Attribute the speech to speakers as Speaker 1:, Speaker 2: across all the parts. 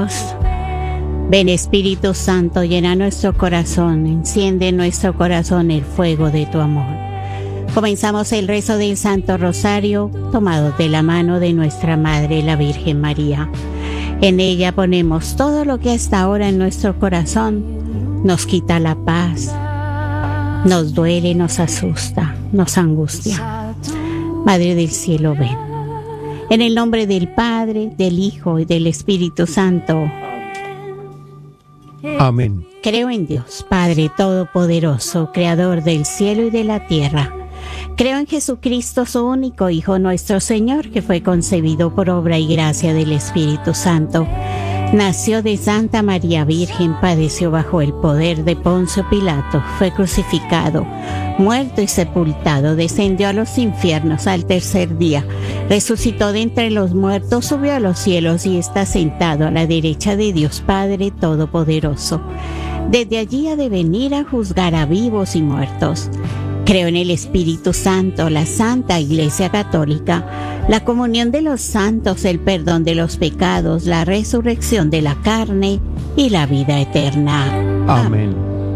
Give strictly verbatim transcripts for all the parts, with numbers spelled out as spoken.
Speaker 1: Dios. Ven Espíritu Santo, llena nuestro corazón, enciende en nuestro corazón el fuego de tu amor. Comenzamos el rezo del Santo Rosario, tomados de la mano de nuestra Madre, la Virgen María. En ella ponemos todo lo que hasta ahora en nuestro corazón nos quita la paz, nos duele, nos asusta, nos angustia. Madre del cielo, ven. En el nombre del Padre, del Hijo y del Espíritu Santo.
Speaker 2: Amén.
Speaker 1: Creo en Dios, Padre Todopoderoso, Creador del cielo y de la tierra. Creo en Jesucristo, su único Hijo, nuestro Señor, que fue concebido por obra y gracia del Espíritu Santo. Nació de Santa María Virgen, padeció bajo el poder de Poncio Pilato, fue crucificado, muerto y sepultado, descendió a los infiernos al tercer día, resucitó de entre los muertos, subió a los cielos y está sentado a la derecha de Dios Padre Todopoderoso. Desde allí ha de venir a juzgar a vivos y muertos. Creo en el Espíritu Santo, la Santa Iglesia Católica, la comunión de los santos, el perdón de los pecados, la resurrección de la carne y la vida eterna.
Speaker 2: Amén.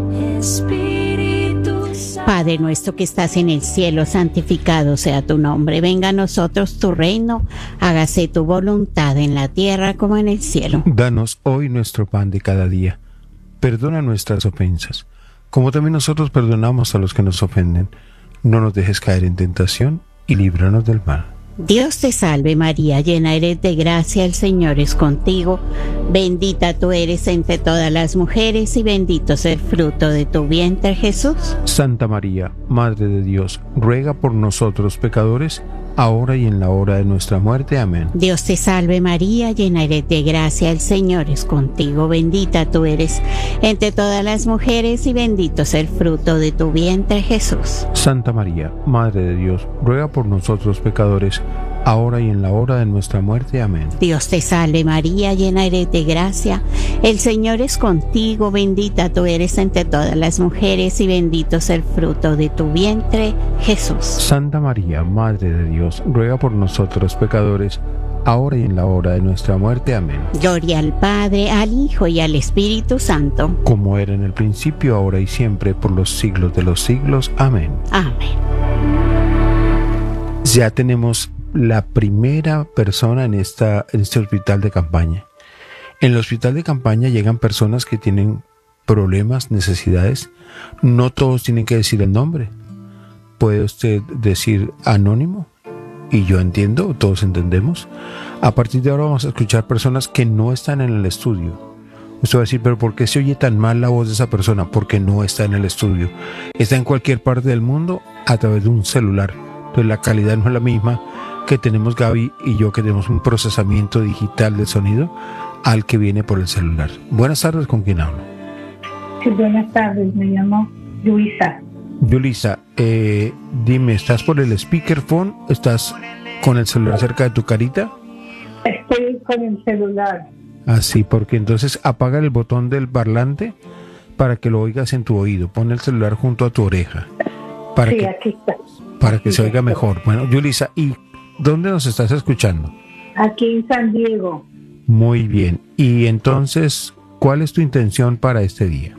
Speaker 1: Padre nuestro que estás en el cielo, santificado sea tu nombre. Venga a nosotros tu reino, hágase tu voluntad en la tierra como en el cielo.
Speaker 2: Danos hoy nuestro pan de cada día. Perdona nuestras ofensas, como también nosotros perdonamos a los que nos ofenden. No nos dejes caer en tentación y líbranos del mal.
Speaker 1: Dios te salve María, llena eres de gracia, el Señor es contigo. Bendita tú eres entre todas las mujeres y bendito es el fruto de tu vientre, Jesús.
Speaker 2: Santa María, Madre de Dios, ruega por nosotros pecadores, ahora y en la hora de nuestra muerte. Amén.
Speaker 1: Dios te salve María, llena eres de gracia, el Señor es contigo. Bendita tú eres entre todas las mujeres y bendito es el fruto de tu vientre, Jesús.
Speaker 2: Santa María, Madre de Dios, ruega por nosotros pecadores, ahora y en la hora de nuestra muerte. Amén.
Speaker 1: Dios te salve María, llena eres de gracia, el Señor es contigo. Bendita tú eres entre todas las mujeres y bendito es el fruto de tu vientre, Jesús.
Speaker 2: Santa María, Madre de Dios, ruega por nosotros pecadores, ahora y en la hora de nuestra muerte. Amén.
Speaker 1: Gloria al Padre, al Hijo y al Espíritu Santo,
Speaker 2: como era en el principio, ahora y siempre, por los siglos de los siglos. Amén.
Speaker 1: Amén.
Speaker 2: Ya tenemos la primera persona en, esta, en este hospital de campaña. En el hospital de campaña llegan personas que tienen problemas, necesidades. No todos tienen que decir el nombre. Puede usted decir anónimo, y yo entiendo, todos entendemos. A partir de ahora vamos a escuchar personas que no están en el estudio. Usted va a decir, pero ¿por qué se oye tan mal la voz de esa persona? Porque no está en el estudio. Está en cualquier parte del mundo a través de un celular. Entonces la calidad no es la misma que tenemos Gaby y yo, que tenemos un procesamiento digital del sonido al que viene por el celular. Buenas tardes, ¿con quién hablo?
Speaker 3: Sí, buenas tardes, me llamo Luisa.
Speaker 2: Yulisa, eh, dime, ¿estás por el speakerphone? ¿Estás con el celular cerca de tu carita?
Speaker 3: Estoy con el celular.
Speaker 2: Ah, sí, porque entonces apaga el botón del parlante para que lo oigas en tu oído. Pon el celular junto a tu oreja. Para
Speaker 3: sí,
Speaker 2: que,
Speaker 3: aquí está.
Speaker 2: Para que
Speaker 3: sí,
Speaker 2: se oiga mejor. Bueno, Yulisa, ¿y dónde nos estás escuchando?
Speaker 3: Aquí en San Diego.
Speaker 2: Muy bien. Y entonces, ¿cuál es tu intención para este día?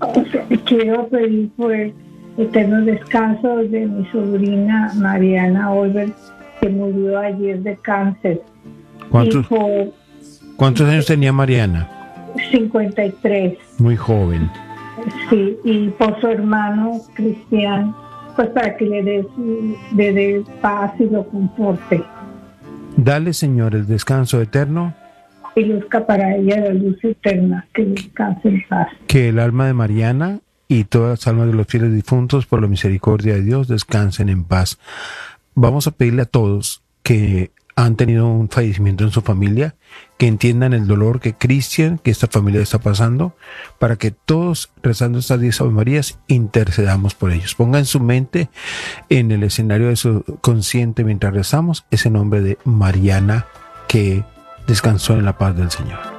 Speaker 3: Quiero pedir por el eterno descanso de mi sobrina Mariana Olver, que murió ayer de cáncer.
Speaker 2: ¿Cuántos,
Speaker 3: por
Speaker 2: ¿cuántos años tenía Mariana?
Speaker 3: cincuenta y tres.
Speaker 2: Muy joven.
Speaker 3: Sí, y por su hermano Cristian, pues para que le dé le dé paz y lo conforte.
Speaker 2: Dale, Señor, el descanso eterno.
Speaker 3: Y luzca para ella la luz eterna, que descanse en paz.
Speaker 2: Que el alma de Mariana y todas las almas de los fieles difuntos, por la misericordia de Dios, descansen en paz. Vamos a pedirle a todos que han tenido un fallecimiento en su familia, que entiendan el dolor que Cristian, que esta familia está pasando, para que todos, rezando estas diez Ave Marías, intercedamos por ellos. Ponga en su mente, en el escenario de su consciente mientras rezamos, ese nombre de Mariana que descansó en la paz del Señor.